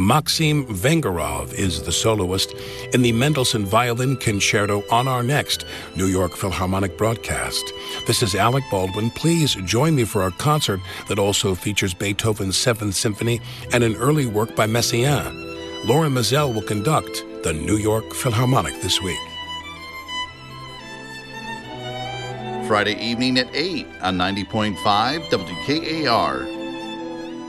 Maxim Vengerov is the soloist in the Mendelssohn Violin Concerto on our next New York Philharmonic broadcast. This is Alec Baldwin. Please join me for our concert that also features Beethoven's Seventh Symphony and an early work by Messiaen. Lauren Mazel will conduct the New York Philharmonic this week. Friday evening at 8 on 90.5 WKAR.